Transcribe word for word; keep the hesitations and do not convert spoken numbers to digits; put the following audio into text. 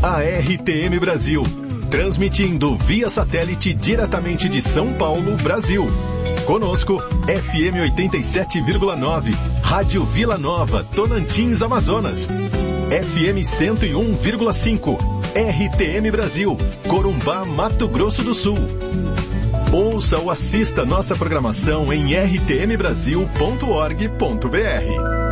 a R T M Brasil, transmitindo via satélite diretamente de São Paulo, Brasil. Conosco, F M oitenta e sete vírgula nove, Rádio Vila Nova, Tocantins, Amazonas. F M cento e um vírgula cinco, R T M Brasil, Corumbá, Mato Grosso do Sul. Ouça ou assista nossa programação em r t m brasil ponto org ponto b r.